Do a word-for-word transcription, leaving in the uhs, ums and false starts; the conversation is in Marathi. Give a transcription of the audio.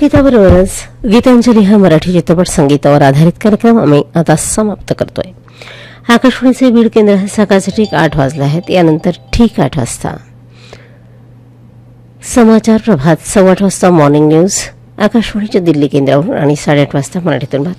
गीताबरोबरच गीतांजली हा मराठी चित्रपट संगीतावर आधारित कार्यक्रम आम्ही आता समाप्त करतोय. आकाशवाणीचे बीड केंद्र सकाळचे ठीक आठ वाजले आहेत. यानंतर ठीक आठ वाजता समाचार प्रभात, सव्वा आठ वाजता मॉर्निंग न्यूज आकाशवाणीच्या दिल्ली केंद्रावरून आणि साडेआठ वाजता मराठीतून